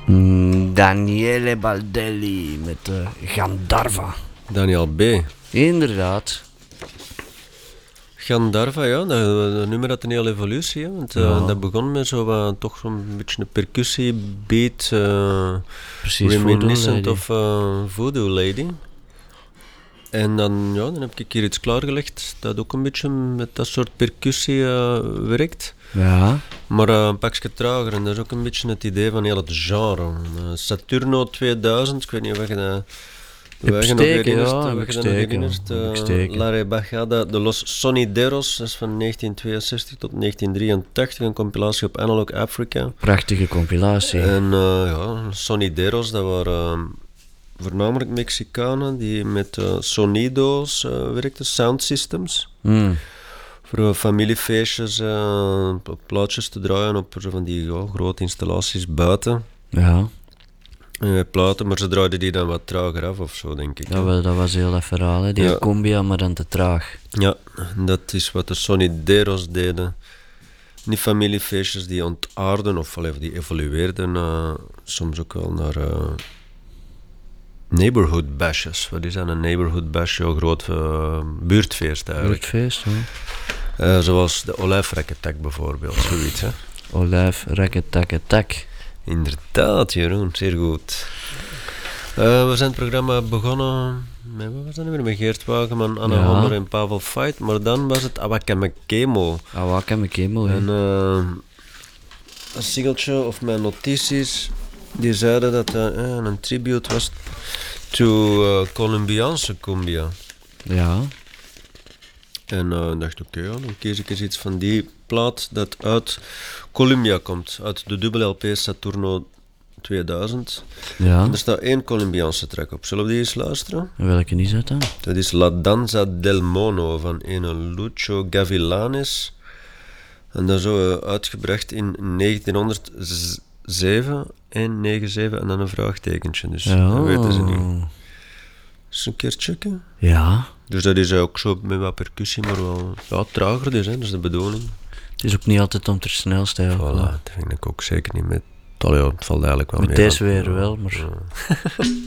Daniele Baldelli met Gandharva. Daniel B. Inderdaad. Gandharva, ja, dat nummer had een hele evolutie. Hè, want dat begon met toch zo'n beetje een percussiebeat. Reminiscent of Voodoo Lady. En dan heb ik hier iets klaargelegd dat ook een beetje met dat soort percussie werkt. Ja. Maar een pakje trager, en dat is ook een beetje het idee van heel het genre. Saturno 2000, ik weet niet of je dat... La Rebajada de los Sonideros, dat is van 1962 tot 1983, een compilatie op Analog Africa. Prachtige compilatie. En Sonideros, dat waren voornamelijk Mexicanen die met sonido's werkten, sound systems. Voor familiefeestjes, plaatjes te draaien op van die grote installaties buiten. Ja. Platen, maar ze draaiden die dan wat trager af of zo, denk ik. Dat was heel dat verhaal, hè? Die cumbia, maar dan te traag. Ja, dat is wat de Sonideros deden. Die familiefeestjes die ontaarden, of die evolueerden soms ook wel naar neighborhood bashes. Wat is dat, een neighborhood bash? Een groot buurtfeest eigenlijk. Buurtfeest, ja. Zoals de Olijfrekketak bijvoorbeeld, zoiets, hè. Olijfrekketak. Inderdaad, Jeroen, zeer goed. We zijn het programma begonnen met, wat was dat nu weer, met Geert Wageman, Anna Holler en Pavel Fait, maar dan was het Awakemekemo. Awakemekemo, en een singeltje of mijn notities, die zeiden dat een tribute was to Colombiaanse cumbia. Ja. En dacht oké, dan kies ik eens iets van die plaat dat uit Colombia komt, uit de dubbele LP Saturno 2000. Ja. En er staat 1 Colombiaanse track op. Zullen we die eens luisteren? Welke is dat dan? Dat is La Danza del Mono van een Lucho Gavilanes. En dat is zo uitgebracht in 1907, 197 en dan een vraagtekentje. Dus dat weten ze niet. Eens een keer checken. Ja. Dus dat is ook zo met wat percussie, maar wel trager dus, hè. Dat is de bedoeling. Het is ook niet altijd om te snelste. Voilà, dat vind ik ook zeker niet met... Het valt eigenlijk wel met mee. Met deze weer wel, maar... Ja.